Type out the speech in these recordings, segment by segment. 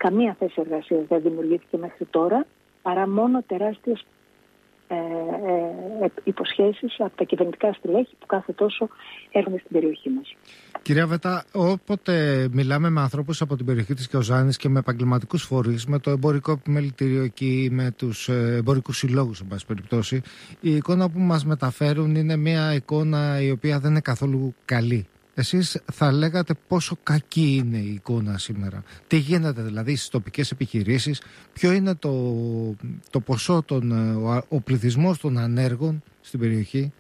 καμία θέση εργασίας δεν δημιουργήθηκε μέχρι τώρα, παρά μόνο τεράστιες υποσχέσεις από τα κυβερνητικά στελέχη που κάθε τόσο έρχονται στην περιοχή μας. Κυρία Βέτα, όποτε μιλάμε με ανθρώπους από την περιοχή της Κεοζάνης και με επαγγελματικούς φορείς, με το εμπορικό επιμελητήριο εκεί, με τους εμπορικούς συλλόγους, εν πάση περιπτώσει, η εικόνα που μας μεταφέρουν είναι μια εικόνα η οποία δεν είναι καθόλου καλή. Εσείς θα λέγατε πόσο κακή είναι η εικόνα σήμερα? Τι γίνεται δηλαδή στις τοπικές επιχειρήσεις? Ποιο είναι το ποσό, ο πληθυσμός των ανέργων στην περιοχή?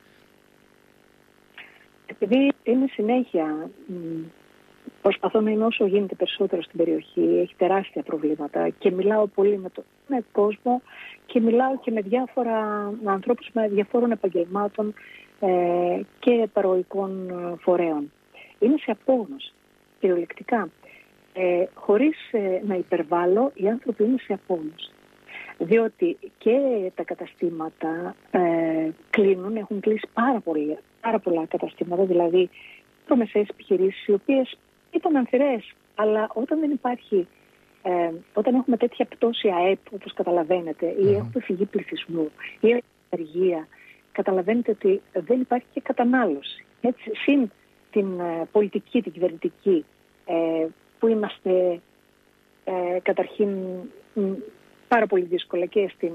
Επειδή είναι συνέχεια, προσπαθώ να είμαι όσο γίνεται περισσότερο στην περιοχή, έχει τεράστια προβλήματα και μιλάω πολύ με κόσμο και μιλάω και με με ανθρώπους με διαφόρων επαγγελμάτων και παροικών φορέων. Είναι σε απόγνωση, κυριολεκτικά. Χωρίς να υπερβάλλω, οι άνθρωποι είναι σε απόγνωση. Διότι και τα καταστήματα κλείνουν, έχουν κλείσει πάρα πολλά καταστήματα, δηλαδή προμεσαίες επιχειρήσεις, οι οποίες ήταν ανθυρές, αλλά όταν δεν υπάρχει, όταν έχουμε τέτοια πτώση ΑΕΠ, όπως καταλαβαίνετε, ή έχουμε φυγή πληθυσμού, ή ενεργεία, καταλαβαίνετε ότι δεν υπάρχει και κατανάλωση. Έτσι, συν την πολιτική, την κυβερνητική, που είμαστε καταρχήν πάρα πολύ δύσκολα και στην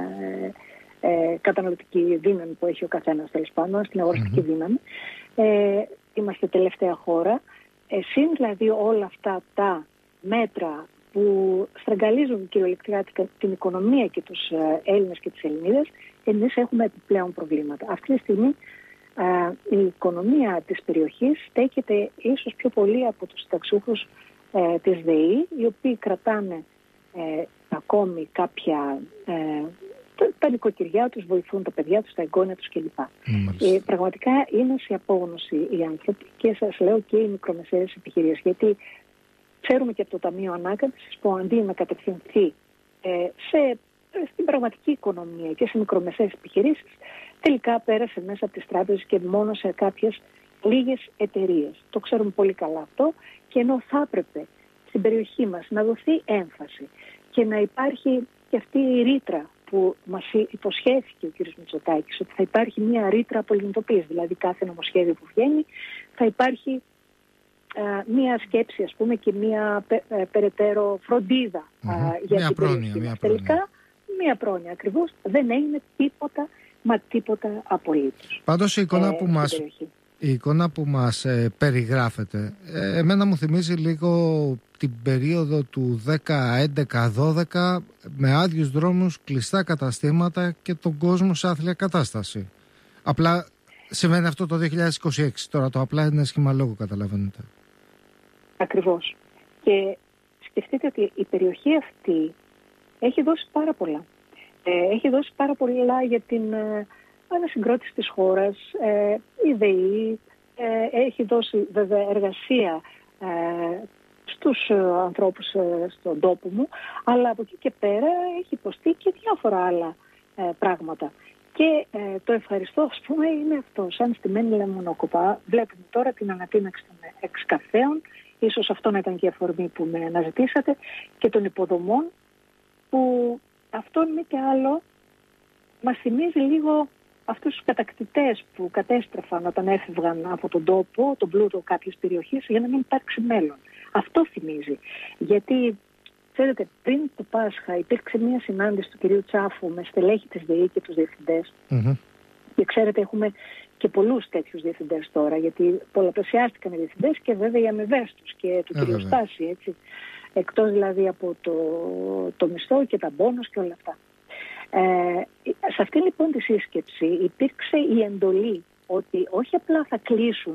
καταναλωτική δύναμη που έχει ο καθένας, τέλος πάντων, στην αγοραστική δύναμη. Είμαστε τελευταία χώρα. Συν δηλαδή όλα αυτά τα μέτρα που στραγγαλίζουν κυριολεκτικά την οικονομία και τους Έλληνες και τις Ελληνίδες, εμείς έχουμε επιπλέον προβλήματα. Αυτή τη στιγμή η οικονομία της περιοχής στέκεται ίσως πιο πολύ από τους συνταξιούχους της ΔΕΗ, οι οποίοι κρατάνε ακόμη κάποια τα νοικοκυριά τους, βοηθούν τα παιδιά τους, τα εγγόνια τους κλπ. Πραγματικά είναι σε απόγνωση οι άνθρωποι και σας λέω και οι μικρομεσαίες επιχειρήσεις, γιατί ξέρουμε και από το Ταμείο Ανάκαμψης που αντί να κατευθυνθεί στην πραγματική οικονομία και σε μικρομεσαίες επιχειρήσεις, τελικά πέρασε μέσα από τις τράπεζες και μόνο σε κάποιες λίγες εταιρείες. Το ξέρουμε πολύ καλά αυτό, και ενώ θα έπρεπε στην περιοχή μας να δοθεί έμφαση και να υπάρχει και αυτή η ρήτρα που μας υποσχέθηκε ο κ. Μητσοτάκης, ότι θα υπάρχει μια ρήτρα απολυνητοποίησης, δηλαδή κάθε νομοσχέδιο που βγαίνει θα υπάρχει μια σκέψη, ας πούμε, και μια περαιτέρω φροντίδα για την περιοχή μας. Τελικά μια πρόνοια ακριβώς, δεν έγινε τίποτα, μα τίποτα απολύτως. Πάντως η εικόνα που μας περιγράφεται εμένα μου θυμίζει λίγο την περίοδο του 10-11-12 με άδειους δρόμους, κλειστά καταστήματα και τον κόσμο σε άθλια κατάσταση. Απλά συμβαίνει αυτό το 2026. Τώρα το απλά είναι σχήμα λόγου, καταλαβαίνετε. Ακριβώς. Και σκεφτείτε ότι η περιοχή αυτή έχει δώσει πάρα πολλά. Έχει δώσει πάρα πολλά για την ανασυγκρότηση της χώρας, η ΔΕΗ, έχει δώσει βέβαια εργασία στους ανθρώπους στον τόπο μου, αλλά από εκεί και πέρα έχει υποστεί και διάφορα άλλα πράγματα. Και το ευχαριστώ, ας πούμε, είναι αυτό, σαν στημένη λεμονόκοπα. Βλέπουμε τώρα την ανατείναξη των εξκαφέων, ίσως αυτό να ήταν και η αφορμή που με αναζητήσατε, και των υποδομών, που αυτό είναι και άλλο, μας θυμίζει λίγο αυτούς τους κατακτητές που κατέστρεφαν όταν έφευγαν από τον τόπο, τον πλούτο κάποιες περιοχής, για να μην υπάρξει μέλλον. Αυτό θυμίζει. Γιατί, ξέρετε, πριν το Πάσχα υπήρξε μια συνάντηση του κυρίου Τσάφου με στελέχη της ΔΕΗ και τους διευθυντές. Και ξέρετε, έχουμε και πολλούς τέτοιους διευθυντές τώρα, γιατί πολλαπλασιάστηκαν οι διευθυντές και βέβαια οι αμοιβές τους και του κυρίου Στάση, έτσι. Εκτός δηλαδή από το μισθό και τα μπόνους και όλα αυτά. Σε αυτή λοιπόν τη σύσκεψη υπήρξε η εντολή ότι όχι απλά θα κλείσουν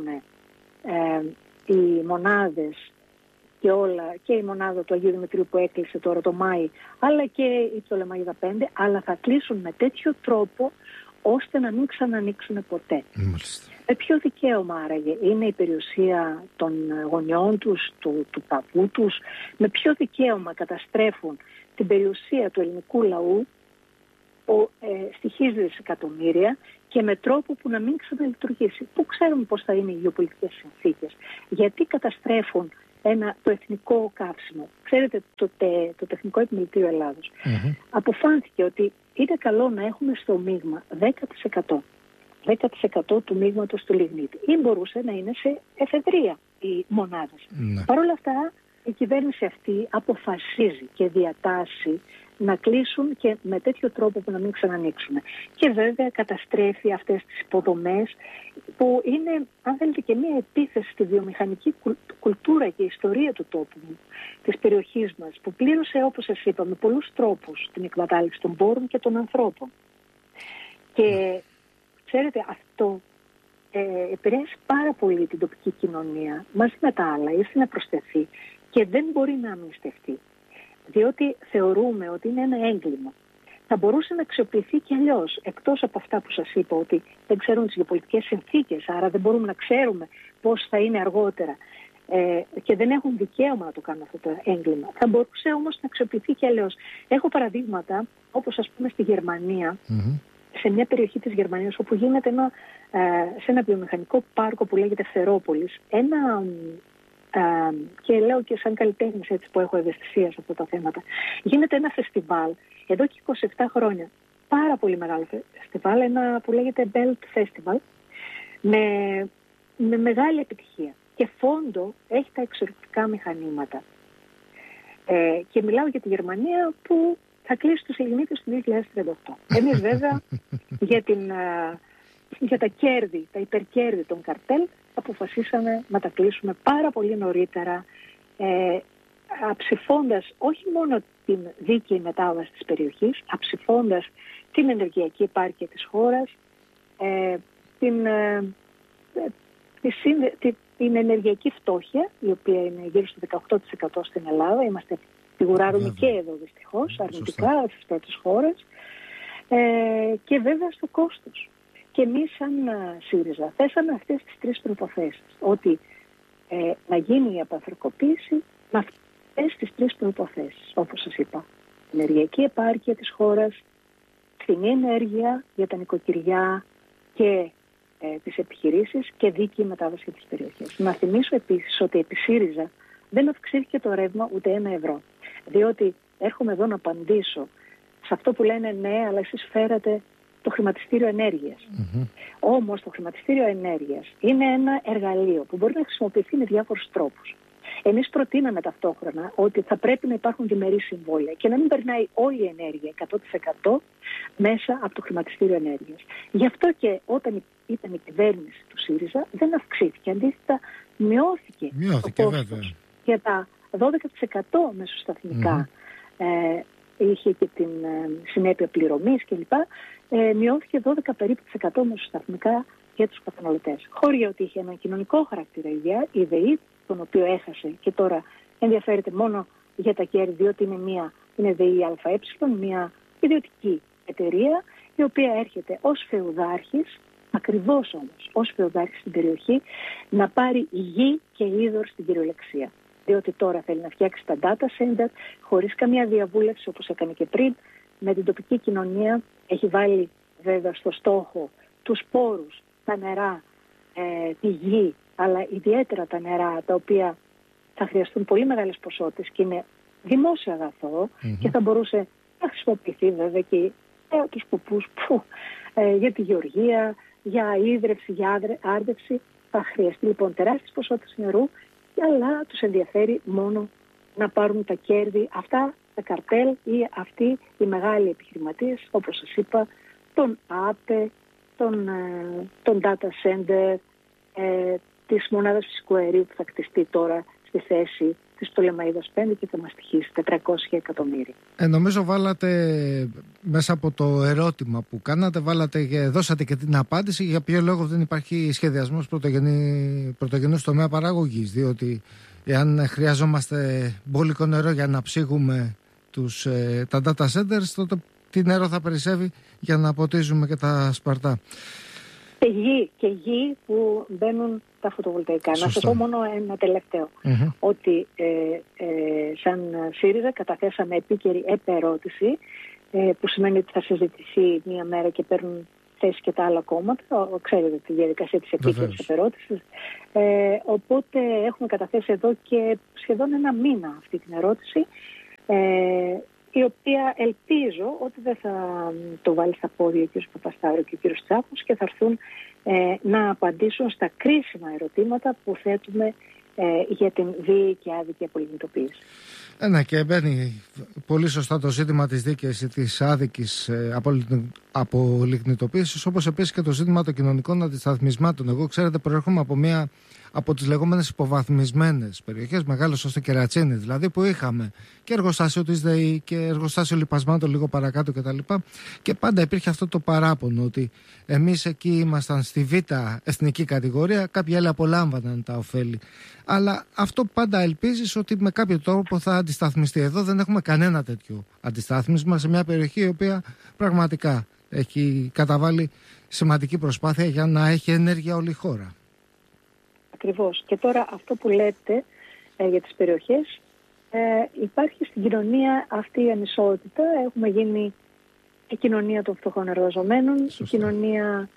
οι μονάδες και όλα, και η μονάδα του Αγίου Δημητρίου που έκλεισε τώρα το Μάη, αλλά και η Πτολεμαΐδα 5, αλλά θα κλείσουν με τέτοιο τρόπο ώστε να μην ξανανοίξουν ποτέ. Με ποιο δικαίωμα άραγε? Είναι η περιουσία των γονιών τους, του παππού τους? Με ποιο δικαίωμα καταστρέφουν την περιουσία του ελληνικού λαού στοιχίζει δισεκατομμύρια και με τρόπο που να μην ξαναλειτουργήσει? Πού ξέρουμε πώς θα είναι οι γεωπολιτικές συνθήκες? Γιατί καταστρέφουν το εθνικό καύσιμο. Ξέρετε, το Τεχνικό Επιμελητήριο Ελλάδος αποφάνθηκε ότι είναι καλό να έχουμε στο μείγμα 10% του μείγματος του λιγνίτη, ή μπορούσε να είναι σε εφεδρεία οι μονάδες. Παρ' όλα αυτά, η κυβέρνηση αυτή αποφασίζει και διατάσσει να κλείσουν και με τέτοιο τρόπο που να μην ξανανοίξουν. Και βέβαια καταστρέφει αυτές τις υποδομές που είναι, αν θέλετε, και μια επίθεση στη βιομηχανική κουλτούρα και ιστορία του τόπου, της περιοχής μας, που πλήρωσε, όπως σας είπα, με πολλούς τρόπους την εκμετάλλευση των πόρων και των ανθρώπων. Και ξέρετε, αυτό επηρέασε πάρα πολύ την τοπική κοινωνία, μαζί με τα άλλα, ήρθε να προσθεθεί και δεν μπορεί να αμνηστευτεί. Διότι θεωρούμε ότι είναι ένα έγκλημα. Θα μπορούσε να αξιοποιηθεί και αλλιώς, εκτός από αυτά που σας είπα, ότι δεν ξέρουν τις γεωπολιτικές συνθήκες, άρα δεν μπορούμε να ξέρουμε πώς θα είναι αργότερα και δεν έχουν δικαίωμα να το κάνουν αυτό το έγκλημα. Θα μπορούσε όμως να αξιοποιηθεί και αλλιώς. Έχω παραδείγματα, όπως ας πούμε στη Γερμανία, σε μια περιοχή της Γερμανίας, όπου γίνεται σε ένα βιομηχανικό πάρκο που λέγεται Φερόπολης, και λέω και σαν καλλιτέχνης, έτσι, που έχω ευαισθησία σε αυτά τα θέματα, γίνεται ένα φεστιβάλ εδώ και 27 χρόνια. Πάρα πολύ μεγάλο φεστιβάλ, ένα που λέγεται Belt Festival, με μεγάλη επιτυχία. Και φόντο έχει τα εξορυκτικά μηχανήματα. Και μιλάω για τη Γερμανία που θα κλείσει τους λιγνίτες του 2038. Εμείς βέβαια για τα κέρδη, τα υπερκέρδη των καρτέλ, αποφασίσαμε να τα κλείσουμε πάρα πολύ νωρίτερα, αψηφώντας όχι μόνο την δίκαιη μετάβαση της περιοχής, αψηφώντας την ενεργειακή επάρκεια της χώρας, την ενεργειακή φτώχεια, η οποία είναι γύρω στο 18% στην Ελλάδα. Φιγουράρουμε και εδώ δυστυχώς αρνητικά στις πρώτες χώρες, και βέβαια στο κόστος. Και εμείς σαν ΣΥΡΙΖΑ θέσαμε αυτές τις τρεις προϋποθέσεις, ότι να γίνει η απανθρακοποίηση με αυτές τις τρεις προϋποθέσεις, όπως σας είπα. Ενεργειακή επάρκεια της χώρας, φθηνή ενέργεια για τα νοικοκυριά και τις επιχειρήσεις και δίκαιη μετάβαση για τις περιοχές. Να θυμίσω επίσης ότι επί ΣΥΡΙΖΑ δεν αυξήθηκε το ρεύμα ούτε €1. Διότι έρχομαι εδώ να απαντήσω σε αυτό που λένε ναι, αλλά εσείς φέρατε το χρηματιστήριο ενέργειας. Όμως το χρηματιστήριο ενέργειας είναι ένα εργαλείο που μπορεί να χρησιμοποιηθεί με διάφορους τρόπους. Εμείς προτείναμε ταυτόχρονα ότι θα πρέπει να υπάρχουν διμερείς συμβόλαια και να μην περνάει όλη η ενέργεια 100% μέσα από το χρηματιστήριο ενέργειας. Γι' αυτό και όταν ήταν η κυβέρνηση του ΣΥΡΙΖΑ δεν αυξήθηκε. Αντίθετα μειώθηκε το κόστος για τα 12% μεσοσταθμικά. Είχε και την συνέπεια πληρωμής κλπ. Μειώθηκε 12 περίπου μεσοσταθμικά για τους καταναλωτές. Χώρια ότι είχε ένα κοινωνικό χαρακτήρα η ΔΕΗ, τον οποίο έχασε και τώρα ενδιαφέρεται μόνο για τα κέρδη, διότι είναι ΔΕΗ ΑΕ, μια ιδιωτική εταιρεία, η οποία έρχεται ως φεουδάρχης, ακριβώς όμως ως φεουδάρχης στην περιοχή, να πάρει γη και είδωρ στην κυριολεξία. Διότι τώρα θέλει να φτιάξει τα data center χωρίς καμία διαβούλευση, όπως έκανε και πριν, με την τοπική κοινωνία. Έχει βάλει βέβαια στο στόχο τους πόρους, τα νερά, τη γη, αλλά ιδιαίτερα τα νερά, τα οποία θα χρειαστούν πολύ μεγάλες ποσότητες και είναι δημόσιο αγαθό και θα μπορούσε να χρησιμοποιηθεί βέβαια και για τους σκοπούς για τη γεωργία, για ίδρυυση, για άρδευση. Θα χρειαστεί λοιπόν τεράστιες ποσότητες νερού, αλλά τους ενδιαφέρει μόνο να πάρουν τα κέρδη αυτά, τα καρτέλ ή αυτοί οι μεγάλοι επιχειρηματίες, όπως σας είπα, τον ΑΠΕ, τον data center, της μονάδας φυσικού αερίου που θα κτιστεί τώρα στη θέση της Πτολεμαΐδας 5 και θα μας στοιχίσει 400 εκατομμύρια. Νομίζω βάλατε μέσα από το ερώτημα που κάνατε, δώσατε και την απάντηση για ποιο λόγο δεν υπάρχει σχεδιασμός πρωτογενούς τομέα παραγωγής. Διότι εάν χρειαζόμαστε μπόλικο νερό για να ψήγουμε τα data centers, τότε τι νερό θα περισσεύει για να ποτίζουμε και τα σπαρτά. Και γη που μπαίνουν τα φωτοβολταϊκά. Σωστά. Να σας πω μόνο ένα τελευταίο. Ότι σαν ΣΥΡΙΖΑ καταθέσαμε επίκαιρη επερώτηση, που σημαίνει ότι θα συζητηθεί μία μέρα και παίρνουν θέσει και τα άλλα κόμματα. Ξέρετε τη διαδικασία της επίκαιρης επερώτησης. Οπότε έχουμε καταθέσει εδώ και σχεδόν ένα μήνα αυτή την ερώτηση, η οποία ελπίζω ότι δεν θα το βάλει στα πόδια ο κ. Παπασταύρου και ο κ. Τσάπος και θα έρθουν να απαντήσουν στα κρίσιμα ερωτήματα που θέτουμε για την βίαιη και άδικη απολιγνητοποίηση. Ναι, και μπαίνει πολύ σωστά το ζήτημα της δίκαιης, της άδικης απολιγνητοποίησης, όπως επίσης και το ζήτημα των κοινωνικών αντισταθμισμάτων. Εγώ, ξέρετε, προέρχομαι από τις λεγόμενες υποβαθμισμένες περιοχές, μεγάλωσα στο Κερατσίνι δηλαδή, που είχαμε και εργοστάσιο της ΔΕΗ και εργοστάσιο λιπασμάτων λίγο παρακάτω κτλ. Και πάντα υπήρχε αυτό το παράπονο ότι εμείς εκεί ήμασταν στη β' εθνική κατηγορία, κάποιοι άλλοι απολάμβαναν τα ωφέλη. Αλλά αυτό πάντα ελπίζεις ότι με κάποιο τρόπο θα αντισταθμιστεί. Εδώ δεν έχουμε κανένα τέτοιο αντιστάθμισμα σε μια περιοχή η οποία πραγματικά έχει καταβάλει σημαντική προσπάθεια για να έχει ενέργεια όλη η χώρα. Ακριβώς. Και τώρα αυτό που λέτε για τις περιοχές, υπάρχει στην κοινωνία αυτή η ανισότητα. Έχουμε γίνει η κοινωνία των φτωχών εργαζομένων, η κοινωνία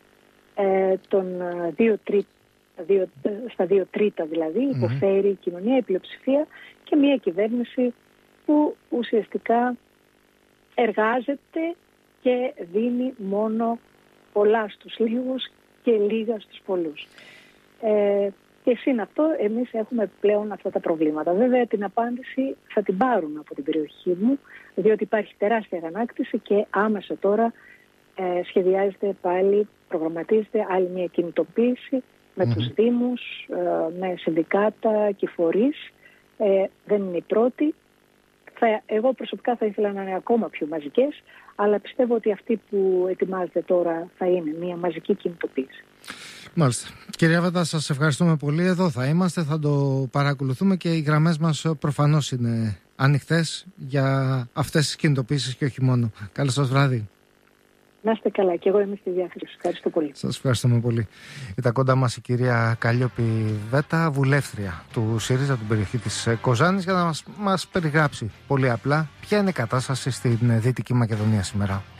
στα 2 τρίτα δηλαδή, υποφέρει η κοινωνία, η πλειοψηφία, και μια κυβέρνηση που ουσιαστικά εργάζεται και δίνει μόνο πολλά στους λίγους και λίγα στους πολλούς. Και σύν αυτό εμείς έχουμε πλέον αυτά τα προβλήματα. Βέβαια την απάντηση θα την πάρουν από την περιοχή μου, διότι υπάρχει τεράστια αγανάκτηση και άμεσα τώρα σχεδιάζεται πάλι, προγραμματίζεται άλλη μια κινητοποίηση με τους δήμους, με συνδικάτα και φορείς. Δεν είναι η πρώτη. Εγώ προσωπικά θα ήθελα να είναι ακόμα πιο μαζικές, αλλά πιστεύω ότι αυτή που ετοιμάζεται τώρα θα είναι μια μαζική κινητοποίηση. Μάλιστα. Κυρία Βέτα, σας ευχαριστούμε πολύ. Εδώ θα είμαστε, θα το παρακολουθούμε και οι γραμμές μας προφανώς είναι ανοιχτές για αυτές τις κινητοποίησεις και όχι μόνο. Καλό σας βράδυ. Να είστε καλά, και εγώ είμαι στη διάθεση. Σας ευχαριστώ πολύ. Σας ευχαριστούμε πολύ. Ήταν κοντά μας η κυρία Καλλιόπη Βέτα, βουλεύτρια του ΣΥΡΙΖΑ, την περιοχή της Κοζάνης, για να μας περιγράψει πολύ απλά ποια είναι η κατάσταση στην Δυτική Μακεδονία σήμερα.